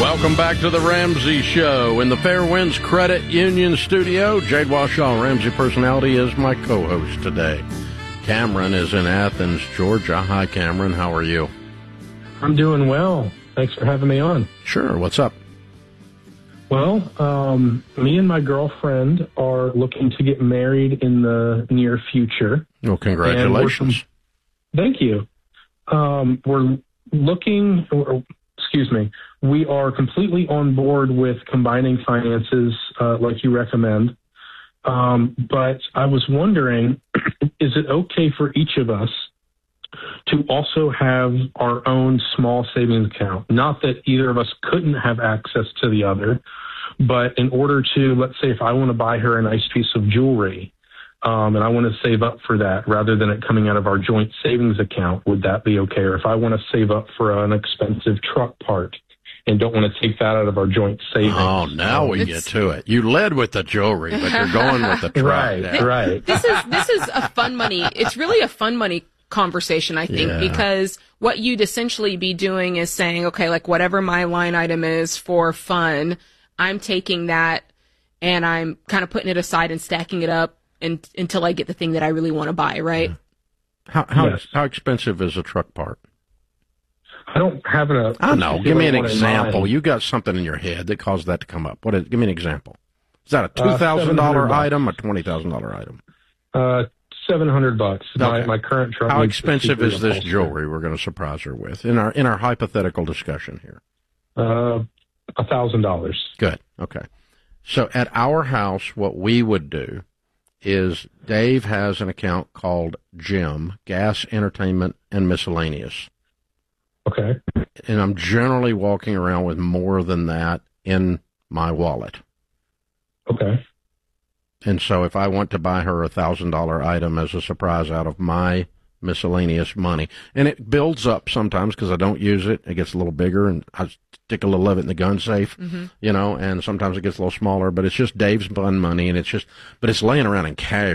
Welcome back to the Ramsey Show in the Fairwinds Credit Union studio. Jade Warshaw, Ramsey Personality, is my co-host today. Cameron is in Athens, Georgia. Hi, Cameron. How are you? I'm doing well. Thanks for having me on. Sure. What's up? Well, me and my girlfriend are looking to get married in the near future. Well, congratulations. Thank you. We're looking, we are completely on board with combining finances like you recommend. But I was wondering, is it okay for each of us to also have our own small savings account? Not that either of us couldn't have access to the other, but in order to, let's say if I want to buy her a nice piece of jewelry, and I want to save up for that rather than it coming out of our joint savings account, would that be okay? Or if I want to save up for an expensive truck part and don't want to take that out of our joint savings. Oh, now we get to it. You led with the jewelry, but you're going with the truck. Right. This is a fun money. It's really a fun money conversation, I think, because what you'd essentially be doing is saying, okay, like whatever my line item is for fun, I'm taking that and I'm kind of putting it aside and stacking it up until I get the thing that I really want to buy, right? Yeah. How expensive is a truck part? I don't have a... I know. Give me an example. You got something in your head that caused that to come up. Give me an example. Is that a $2,000 item, a $20,000 item? $700. Okay. My current truck. How expensive is this jewelry we're going to surprise her with in our hypothetical discussion here? $1,000. Good. Okay. So at our house, what we would do is Dave has an account called GEM, Gas, Entertainment, and Miscellaneous. Okay. And I'm generally walking around with more than that in my wallet. Okay. And so if I want to buy her a $1,000 item as a surprise out of my miscellaneous money, and it builds up sometimes because I don't use it, it gets a little bigger, and I stick a little of it in the gun safe, and sometimes it gets a little smaller, but it's just Dave's fun money, and but it's laying around in cash